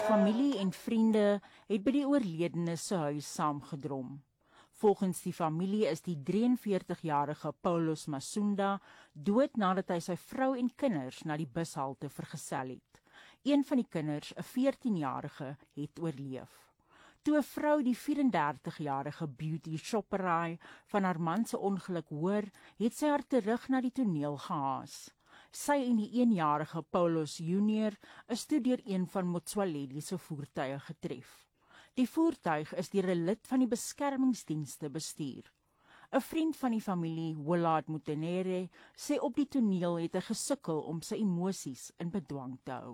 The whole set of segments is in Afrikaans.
Familie en vriende het by die oorledene se huis saamgedrom. Volgens die familie is die 43-jarige Paulus Masunda dood nadat hy sy vrou en kinders na die bushalte vergesel het. Een van die kinders, 'n 14-jarige, het oorleef. Toe 'n vrou die 34-jarige Beauty Chopperai van haar man se ongeluk hoor, het sy haar terug na die toneel gehaas. Sy en die 1-jarige Paulus Junior is toe deur een van Motsoaledi se voertuie getref. Die voertuig is deur 'n lid van die beskermingsdienste bestuur. 'n Vriend van die familie, Willard Mutenere, sê op die toneel het hy gesukkel om sy emosies in bedwang te hou.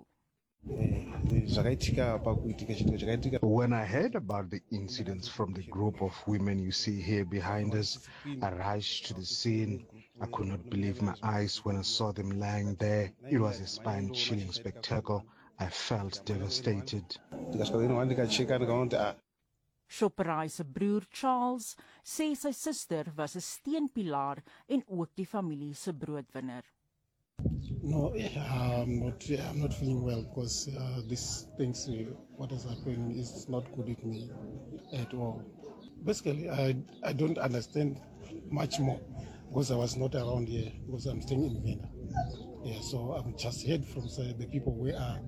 When I heard about the incidents from the group of women you see here behind us, I rushed to the scene. I could not believe my eyes when I saw them lying there. It was a spine-chilling spectacle. I felt devastated. Chopperai se broer Charles sê sy suster was 'n steunpilaar en ook die familie se broodwinner. No, I'm not feeling well because this things, what is happening is not good with me at all. Basically, I don't understand much more because I was not around here because I'm staying in Vienna. Yeah, so I'm just heard from the people where are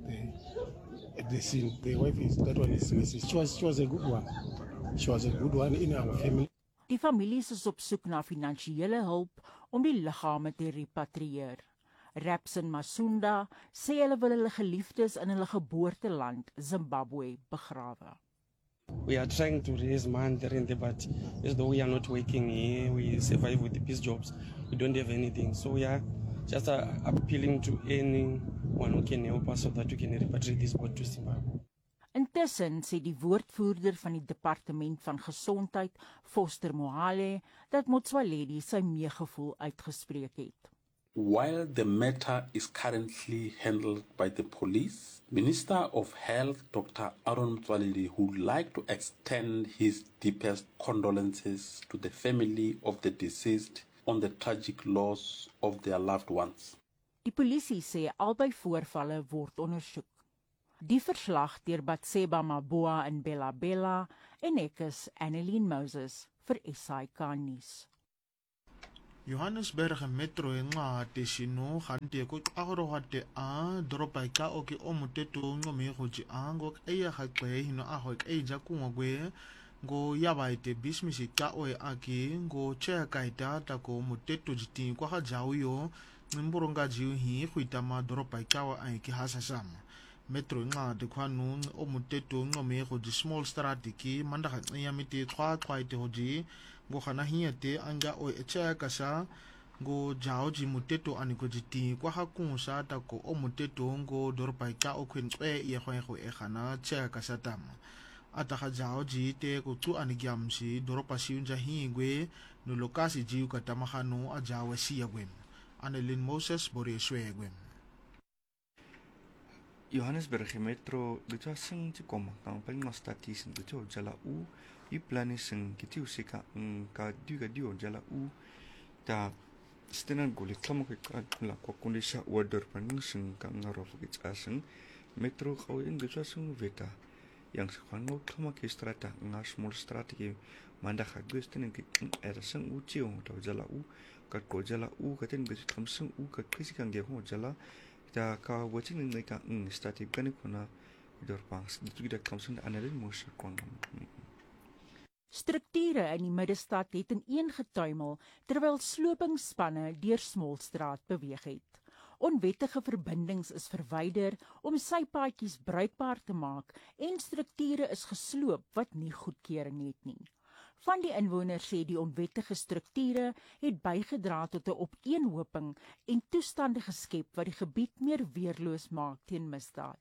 at the scene. The wife that one is missing. She was a good one. She was a good one in our family. Die families is op soek na finansiële hulp om die liggame te repatrieer. Rapson Masunda sê hulle wil hulle geliefdes in hulle geboorteland Zimbabwe begrawe. We are trying to raise money there and there, but as though we are not working here, we survive with the peace jobs. We don't have anything. So we are just appealing to anyone who can help us so that we can repatriate this boat to Zimbabwe. Intussen sê die woordvoerder van die Departement van Gesondheid, Foster Mohale, dat Motsoaledi sy meegevoel uitgespreek het. While the matter is currently handled by the police, Minister of Health Dr. Aaron Motsoaledi would like to extend his deepest condolences to the family of the deceased on the tragic loss of their loved ones. Die polisie sê albei voorvalle word ondersoek. Die verslag deur Batseba Maboa in Bella Bella en ek is Annelien Moses vir SAK nuus. Johannesburg metro encwadi shino khanti kuqaqorohade doroba ika oke omuteto ncome goji ango eya khaqe hino aho eja kungwe ngo yabaite business ika o aki ngo cheka itata ko muteto jiti kwa hajawiyo ngimburonga jiu hi khwitama doroba ika wa aki hasashama metro encwadi khwanu omuteto ncome goji small strategy manda khaqiya miti qwa ite hoji ngo khana hiate anga o echaka sa ngo jaoji muteto aniko jiti kwa hakunsa ta ko o muteto ngo doropa ka o khwentswe ye khwe e khana cheka sa tama ata ga jaoji te ko tsu anigyamsi doropa siunja hingwe no lokasi jiu ka tamahano a jawe siagwem Annelien Moses Boreswegwem Johannesburg metro ditwa sing tsikoma kang paling statis ditwa jala u I plani sing kitiu sika ka dio jala u ta stenan gole klamo ka la ko kondisa order paning sing ka ngarof gits asing metro khawin ditwa sing veta yang sekhano klamo ke strata nga small strategy manda khagustenen ki era sing u chiu ta jala u ka ko jala u ka ten gits kam sing u ka krisikang ge ho jala ta ka watching ngai ka strategy kan kona dor pangs ditu da kam sing Annelien Moses kon Strukture in die middestad het ineengetuimel terwyl slopingsspanne deur Smolstraat beweeg het. Onwettige verbindings is verwyder om sypaadjies bruikbaar te maak en strukture is gesloop wat nie goedkeuring het nie. Van die inwoners sê die onwettige strukture het bygedra tot 'n opeenhoping en toestande geskep wat die gebied meer weerloos maak teen misdaad.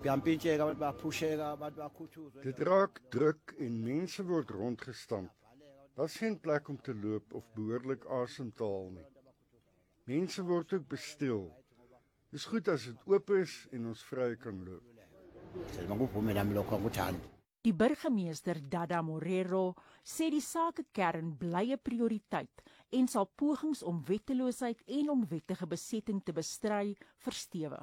Dit raak druk en mense word rondgestamp. Daar's geen plek om te loop of behoorlik asem te haal nie. Mense word ook bestil. Dis goed as dit oop is en ons vry kan loop. Die burgemeester Dada Morero sê die sakekern bly 'n prioriteit en sal pogings om wetteloosheid en onwettige besetting te bestry verstewig.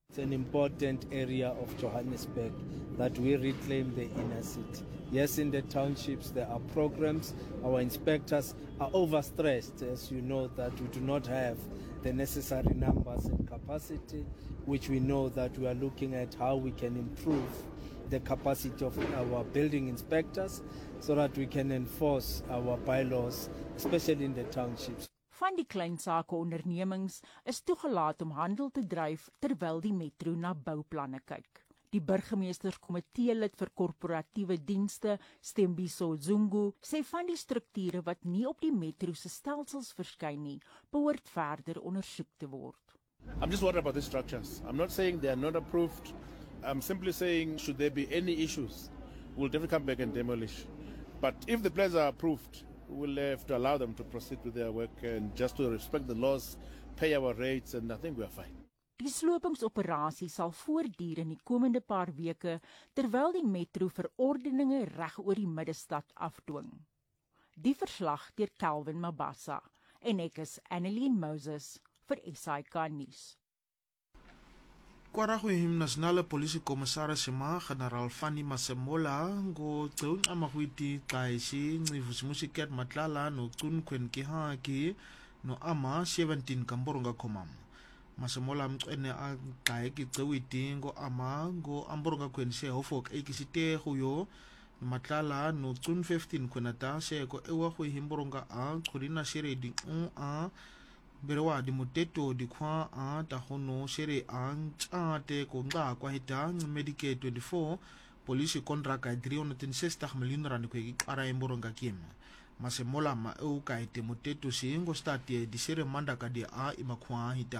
It's an important area of Johannesburg that we reclaim the inner city. Yes, in the townships there are programs. Our inspectors are overstressed, as you know, that we do not have the necessary numbers and capacity, which we know that we are looking at how we can improve the capacity of our building inspectors so that we can enforce our bylaws, especially in the townships. Van die klein sake ondernemings is toegelaat om handel te dryf terwyl die metro na bouplanne kyk. Die burgemeesterskomitee lid vir korporatiewe dienste, Stembiso Zungu, sê van die strukture wat nie op die metro se stelsels verskyn nie, behoort verder ondersoek te word. I'm just worried about the structures. I'm not saying they are not approved. I'm simply saying, should there be any issues, we'll definitely come back and demolish. But if the plans are approved, we'll have to allow them to proceed with their work and just to respect the laws, pay our rates, and I think we are fine. Die slopingsoperasie sal voortduur in die komende paar weke, terwyl die metro verordeninge reg oor die middestad afdwing. Die verslag deur Calvin Mabasa en ek is Annelien Moses vir SAK nuus. Kwarahuim Nasionale Polisie Commissaris Generaal Fanny Masemola ngocun amahuiti Kaishi Ngivusimusiket Matlala no Cun Kwen Kihaki no ama 17 Kamboronga Komam. Masemola mcwene akaeki cewiti ngo ama ngo Amboronga Kwen Shehofok ekisite huyo Matlala no Cun 15 Kwenata Sheko ewa hui Himboronga Kurina Shiredi Berewa di muteto di kwa tahono shere chate konga kwa hita Medicare 24 polisi kontraka 360 miljoen rand kwa ara emboronga kima Masemola ma ka ite muteto singo stati di shere mandaka di imakwa hita.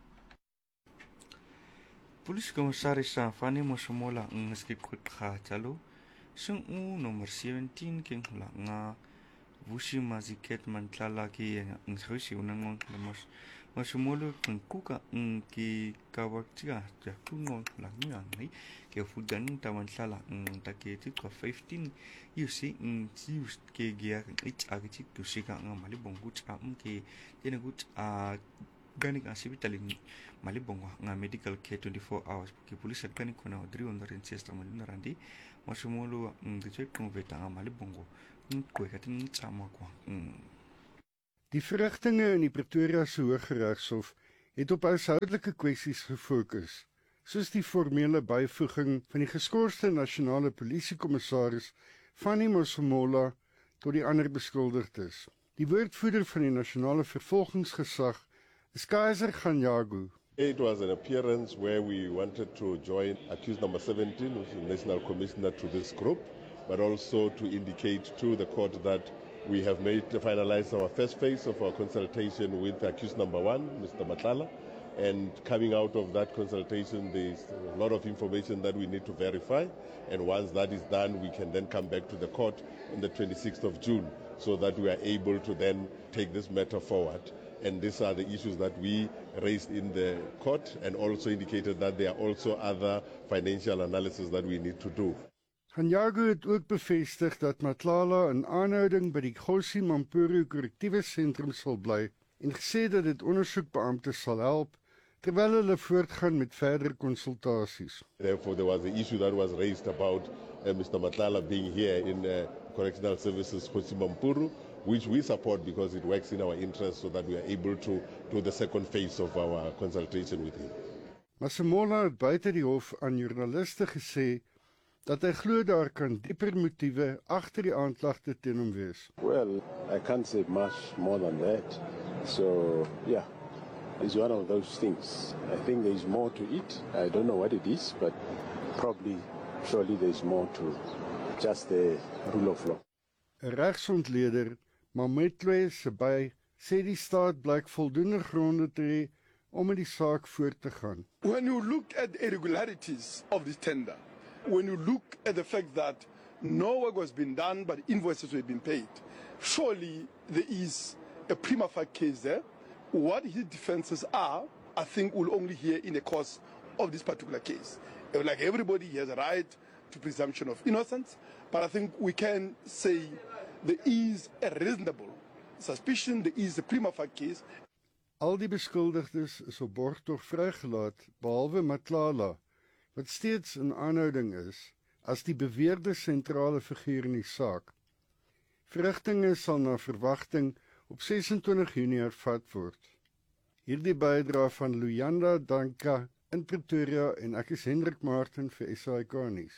Polisi Commissaris Fanny Masemola ngeskip kha chalo sung nomor 17 king nga Wushi maziket mantlala ki nghusi unangon lamos Masemola kuka ki kawaktiga jakungo langnya ngai ke fudan tamantlala taketi ka 15 yusi use ke gia ich agiti kusika ngamali bongu cham ke tenegut ganik asibitali malibongo nga medical care 24 hours ke police ganik kona 360 miljoen randi Masemola ngitwe konveta malibongo. Die verrigtinge in die Pretoria se Hooggeregshof het op huishoudelike kwessies gefokus, soos die formele byvoeging van die geskorste nasionale polisiekommissaris Fanny Masemola tot die ander beskuldigdes. Die woordvoerder van die nasionale vervolgingsgesag is Kaiser Ganyagu. It was an appearance where we wanted to join accused number 17, which is the national commissioner, to this group, but also to indicate to the court that we have finalized our first phase of our consultation with accused number 1, Mr. Matlala, and coming out of that consultation, there's a lot of information that we need to verify, and once that is done, we can then come back to the court on the 26th of June, so that we are able to then take this matter forward. And these are the issues that we raised in the court, and also indicated that there are also other financial analysis that we need to do. Ganyagu het ook bevestig dat Matlala in aanhouding by die Gossi Mampuru korrektiewe sentrum sal bly en gesê dat dit ondersoekbeamptes sal help terwyl hulle voortgaan met verdere konsultasies. Therefore, there was the issue that was raised about Mr. Matlala being here in Correctional Services Gossi Mampuru, which we support because it works in our interest so that we are able to do the second phase of our consultation with him. Masemola het buite die hof aan joernaliste gesê dat hy glo daar kan dieper motiewe agter die aanklagte teen hom wees. Well, I can't say much more than that. So, yeah, it's one of those things. I think there's more to it. I don't know what it is, but surely there's more to just the rule of law. 'n Regsontleder, Mametloe Sebay, sê die staat blyk voldoende gronde te hê om met die saak voort te gaan. When you look at the irregularities of this tender, when you look at the fact that no work was being done but invoices were being paid, surely there is a prima facie case there. What his defenses are, I think we'll only hear in the course of this particular case. Like everybody, he has a right to presumption of innocence, but I think we can say there is a reasonable suspicion, there is a prima facie case. Al die beskuldigdes is op borgtog vrygelaat, behalwe Matlala, wat steeds in aanhouding is, as die beweerde sentrale figuur in die saak. Verrigtinge sal na verwagting op 26 Junie hervat word. Hierdie bydra van Luyanda Danka in Pretoria en ek is Hendrik Martin vir SAK nuus.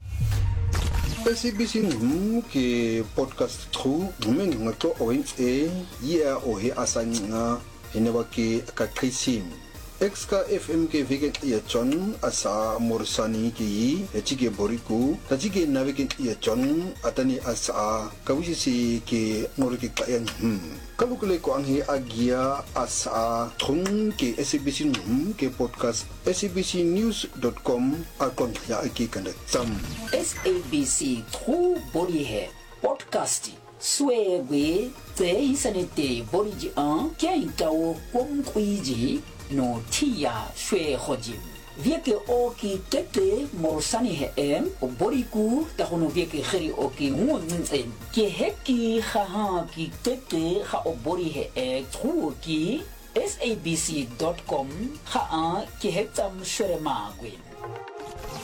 SABC ke podcast true meng ngato oins ya ohe asanga heneba ke kakrisim exka fm ke vegen ya chon asa morsani ki echike boriku tajike navegen ya chon atani asa kawisi ke ngorike kayan kalukule ko anghi agia asa thung ke SABC ke podcast sabcnews.com akon ya ki kanda sam SABC true body he podcast swegwe te isanete body ji an kaitao komkwiji no tia shwe khojim vieke oki tete morsani he o boriku ta hono vieke khiri oki ngunzen ke heki kha ki tete kha o bori he true ki sabc.com kha ki hektam shwere magwin